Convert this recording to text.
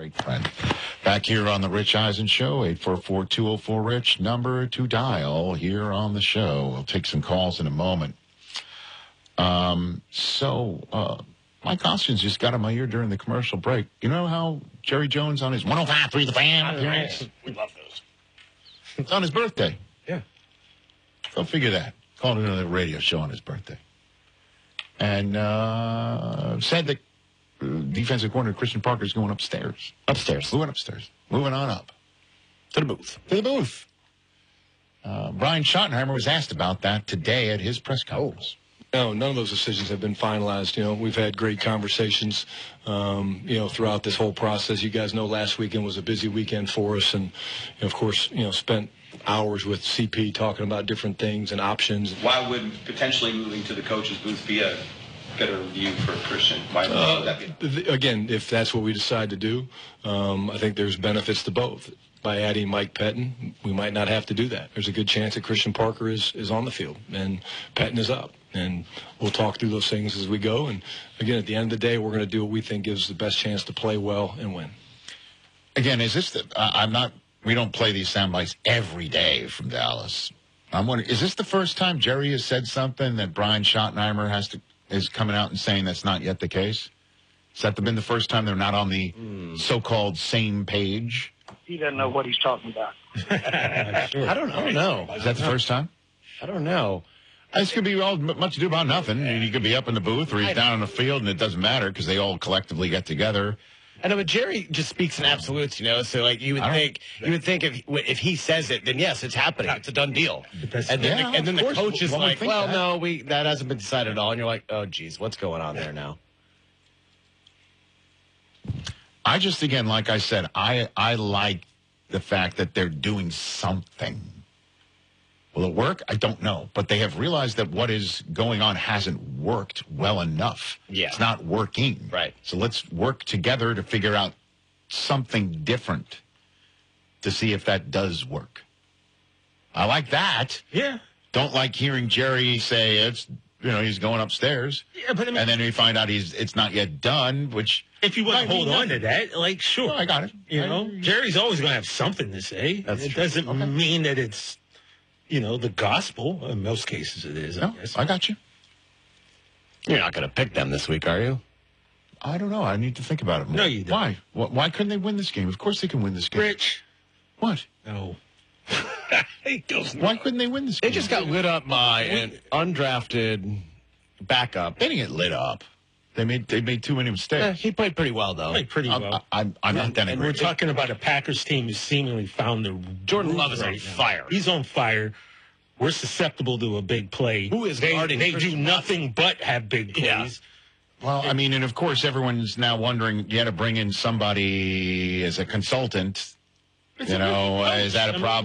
great friend. Back here on the Rich Eisen Show, 844-204-RICH, number to dial here on the show. We'll take some calls in a moment. Mike Austin's just got on my ear during the commercial break. You know how Jerry Jones on his 105.3 The Fan appearance? We love those. It's on his birthday. Yeah. Go figure that. Called another radio show on his birthday. And said that defensive coordinator Christian Parker is going upstairs. Moving upstairs. Moving on up. To the booth. Brian Schottenheimer was asked about that today at his press conference. No, none of those decisions have been finalized. You know, we've had great conversations, throughout this whole process. You guys know last weekend was a busy weekend for us. And, of course, spent hours with CP talking about different things and options. Why would potentially moving to the coach's booth be a better view for Christian? Why would that be? Again, if that's what we decide to do, I think there's benefits to both. By adding Mike Pettine, we might not have to do that. There's a good chance that Christian Parker is on the field and Pettine is up. And we'll talk through those things as we go. And, again, at the end of the day, we're going to do what we think gives the best chance to play well and win. Again, is this we don't play these sound bites every day from Dallas. I'm wondering, is this the first time Jerry has said something that Brian Schottenheimer is coming out and saying that's not yet the case? Has that been the first time they're not on the so-called same page? He doesn't know what he's talking about. Sure. I don't know. Is that the first time? I don't know. This could be all much ado about nothing. He could be up in the booth or he's down on the field, and it doesn't matter because they all collectively get together. I know, but Jerry just speaks in absolutes, So, like, you would think if he says it, then yes, it's happening. It's a done deal. And then the coach is like, well, no, that hasn't been decided at all. And you're like, oh, geez, what's going on there now? I just, again, like I said, I like the fact that they're doing something. Will it work? I don't know. But they have realized that what is going on hasn't worked well enough. Yeah. It's not working. Right. So let's work together to figure out something different to see if that does work. I like that. Yeah. Don't like hearing Jerry say he's going upstairs. Yeah, but and then we find out it's not yet done, which... If you want to hold on to that, sure. Well, I got it. Jerry's always going to have something to say. It doesn't mean that it's, the gospel. In most cases it is, I guess. I got you. You're not going to pick them this week, are you? I don't know. I need to think about it more. No, you don't. Why? Why couldn't they win this game? Of course they can win this game. Rich. What? No. Why couldn't they win this game? They just got lit up by an undrafted backup. They didn't get lit up. They made too many mistakes. He played pretty well, though. I'm not denigrating. And we're talking about a Packers team who seemingly found the Jordan Love is on fire. He's on fire. We're susceptible to a big play. Who is guarding? They do nothing but have big plays. Yeah. Well, and of course, everyone's now wondering, you had to bring in somebody as a consultant. Is that a problem?